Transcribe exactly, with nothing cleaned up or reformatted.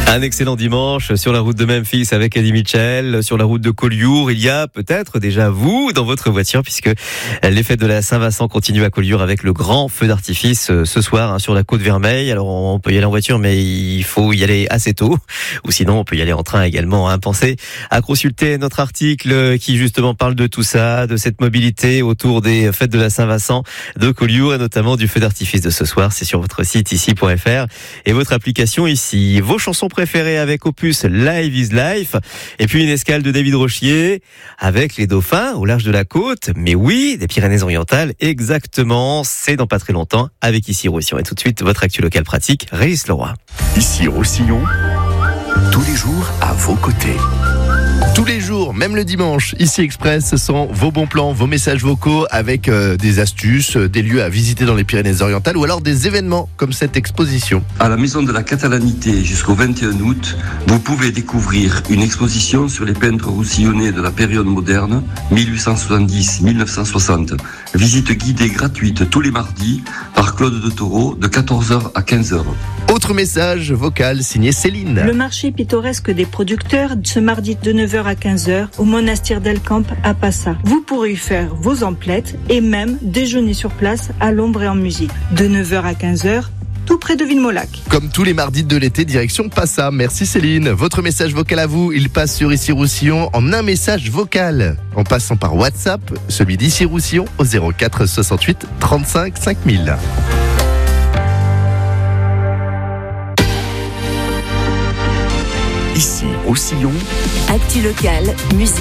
Un excellent dimanche sur la route de Memphis avec Eddie Mitchell. Sur la route de Collioure, il y a peut-être déjà vous dans votre voiture, puisque les fêtes de la Saint-Vincent continuent à Collioure avec le grand feu d'artifice ce soir hein, sur la côte Vermeille. Alors on peut y aller en voiture, mais il faut y aller assez tôt, ou sinon on peut y aller en train également. Hein. Pensez à consulter notre article qui justement parle de tout ça, de cette mobilité autour des fêtes de la Saint-Vincent de Collioure et notamment du feu d'artifice de ce soir. C'est sur votre site ici point f r et votre application ici. Vos chansons préférées avec Opus Live is Life, et puis une escale de David Rochier avec les dauphins au large de la côte, mais oui, des Pyrénées-Orientales, exactement, c'est dans pas très longtemps avec Ici Roussillon. Et tout de suite, votre actu local pratique, Régis Leroy. Ici Roussillon, tous les jours à vos côtés. Tous les jours, même le dimanche, ici Express, ce sont vos bons plans, vos messages vocaux avec euh, des astuces, euh, des lieux à visiter dans les Pyrénées-Orientales ou alors des événements comme cette exposition. À la Maison de la Catalanité jusqu'au vingt et un août, vous pouvez découvrir une exposition sur les peintres roussillonnais de la période moderne, mille huit cent soixante-dix à mille neuf cent soixante. Visite guidée gratuite tous les mardis par Claude de Taureau de quatorze heures à quinze heures. Autre message vocal signé Céline. Le marché pittoresque des producteurs ce mardi de neuf heures à quinze heures au monastère d'El Camp à Passa. Vous pourrez y faire vos emplettes et même déjeuner sur place à l'ombre et en musique. De neuf heures à quinze heures, tout près de Villemolac. Comme tous les mardis de l'été, direction Passa. Merci Céline. Votre message vocal à vous, il passe sur Ici Roussillon en un message vocal. En passant par WhatsApp, celui d'Ici Roussillon au zéro quatre soixante-huit trente-cinq cinq mille. Ici Roussillon, Actu local, musique.